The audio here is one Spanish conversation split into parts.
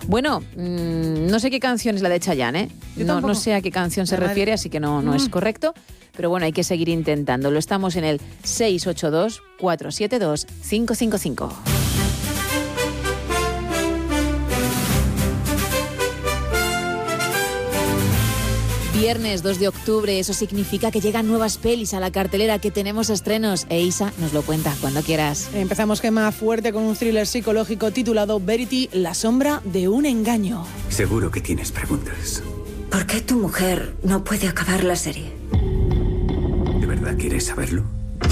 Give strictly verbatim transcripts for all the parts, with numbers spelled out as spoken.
Bueno, mmm, no sé qué canción es la de Chayanne, ¿eh? No, no sé a qué canción se refiere, así que no, no mm. es correcto. Pero bueno, hay que seguir intentándolo. Estamos en el seis ocho dos, cuatro siete dos, cinco cinco cinco. Viernes dos de octubre, eso significa que llegan nuevas pelis a la cartelera, que tenemos estrenos. E Isa nos lo cuenta cuando quieras. Empezamos, Gemma, fuerte con un thriller psicológico titulado Verity, la sombra de un engaño. Seguro que tienes preguntas. ¿Por qué tu mujer no puede acabar la serie? ¿De verdad quieres saberlo?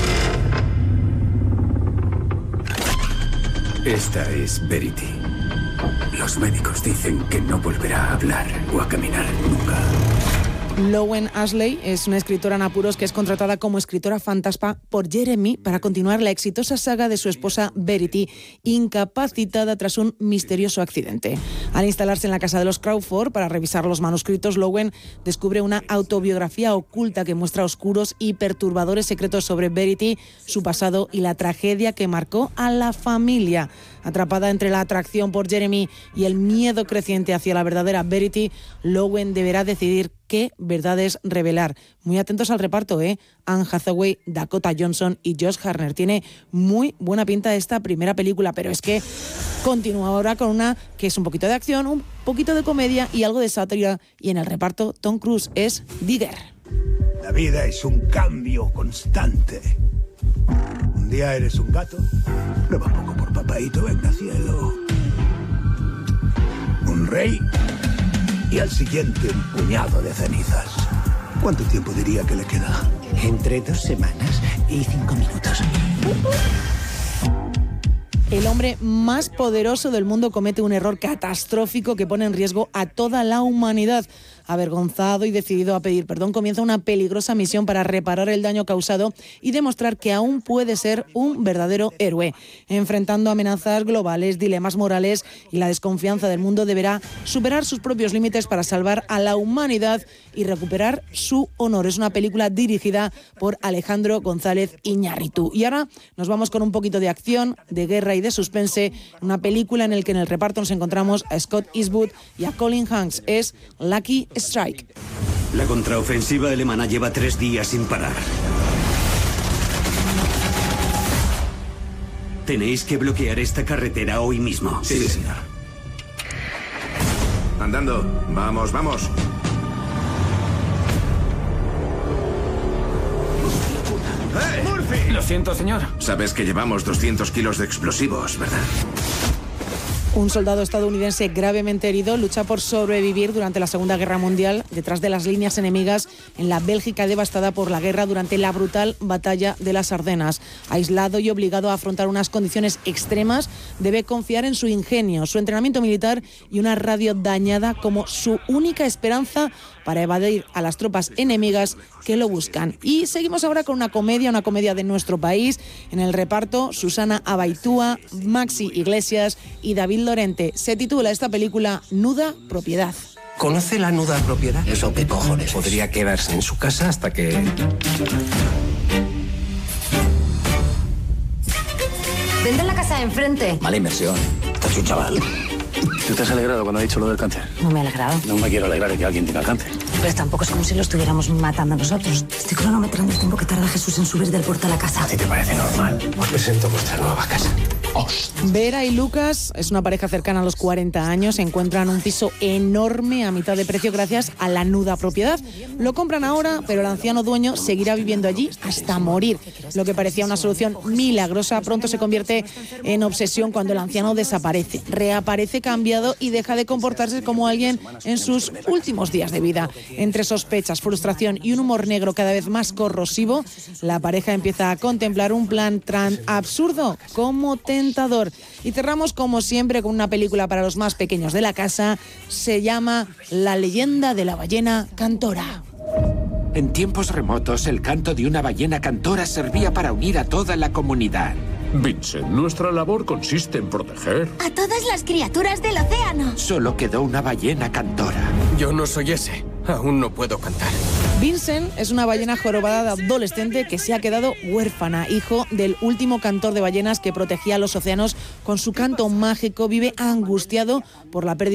Esta es Verity. Los médicos dicen que no volverá a hablar o a caminar nunca. Lowen Ashley es una escritora en apuros que es contratada como escritora fantasma por Jeremy para continuar la exitosa saga de su esposa Verity, incapacitada tras un misterioso accidente. Al instalarse en la casa de los Crawford para revisar los manuscritos, Lowen descubre una autobiografía oculta que muestra oscuros y perturbadores secretos sobre Verity, su pasado y la tragedia que marcó a la familia. Atrapada entre la atracción por Jeremy y el miedo creciente hacia la verdadera Verity, Lowen deberá decidir qué verdades revelar. Muy atentos al reparto, ¿eh? Anne Hathaway, Dakota Johnson y Josh Hartnett. Tiene muy buena pinta esta primera película, pero es que continúa ahora con una que es un poquito de acción, un poquito de comedia y algo de sátira. Y en el reparto, Tom Cruise es Digger. La vida es un cambio constante. Un día eres un gato, prueba un poco por papaíto, venga cielo. Un rey y al siguiente un puñado de cenizas. ¿Cuánto tiempo diría que le queda? Entre dos semanas y cinco minutos. El hombre más poderoso del mundo comete un error catastrófico que pone en riesgo a toda la humanidad. Avergonzado y decidido a pedir perdón, comienza una peligrosa misión para reparar el daño causado y demostrar que aún puede ser un verdadero héroe. Enfrentando amenazas globales, dilemas morales y la desconfianza del mundo, deberá superar sus propios límites para salvar a la humanidad y recuperar su honor. Es una película dirigida por Alejandro González Iñárritu. Y ahora nos vamos con un poquito de acción, de guerra y de suspense, una película en la que en el reparto nos encontramos a Scott Eastwood y a Colin Hanks. Es Lucky Strike. La contraofensiva alemana lleva tres días sin parar. Tenéis que bloquear esta carretera hoy mismo. Sí, sí, señor. Andando. Vamos, vamos. ¡Hey! ¡Murphy! Lo siento, señor. Sabes que llevamos doscientos kilos de explosivos, ¿verdad? Un soldado estadounidense gravemente herido lucha por sobrevivir durante la Segunda Guerra Mundial detrás de las líneas enemigas en la Bélgica devastada por la guerra durante la brutal batalla de las Ardenas. Aislado y obligado a afrontar unas condiciones extremas, debe confiar en su ingenio, su entrenamiento militar y una radio dañada como su única esperanza para evadir a las tropas enemigas que lo buscan. Y seguimos ahora con una comedia, una comedia de nuestro país. En el reparto, Susana Abaitúa, Maxi Iglesias y David Lorente. Se titula esta película Nuda Propiedad. ¿Conoce la nuda propiedad? Eso qué cojones. Podría quedarse en su casa hasta que... Vende la casa de enfrente. Mala inversión. Está su chaval. ¿Tú te has alegrado cuando ha dicho lo del cáncer? No me he alegrado. No me quiero alegrar de que alguien tenga cáncer. Pero tampoco es como si lo estuviéramos matando a nosotros. Estoy cronometrando el tiempo que tarda Jesús en subir del puerto a la casa. ¿A ti te parece normal? Os presento vuestra nueva casa. Vera y Lucas es una pareja cercana a los cuarenta años. Se encuentran un piso enorme a mitad de precio gracias a la nuda propiedad. Lo compran ahora, pero el anciano dueño seguirá viviendo allí hasta morir. Lo que parecía una solución milagrosa pronto se convierte en obsesión cuando el anciano desaparece. Reaparece cambiado y deja de comportarse como alguien en sus últimos días de vida. Entre sospechas, frustración y un humor negro cada vez más corrosivo, la pareja empieza a contemplar un plan tan absurdo como tentador. Y cerramos como siempre con una película para los más pequeños de la casa. Se llama La leyenda de la ballena cantora. En tiempos remotos, el canto de una ballena cantora servía para unir a toda la comunidad. Vincent, nuestra labor consiste en proteger a todas las criaturas del océano. Solo quedó una ballena cantora. Yo no soy ese. Aún no puedo cantar. Vincent es una ballena jorobada de adolescente que se ha quedado huérfana, hijo del último cantor de ballenas que protegía los océanos con su canto mágico. Vive angustiado por la pérdida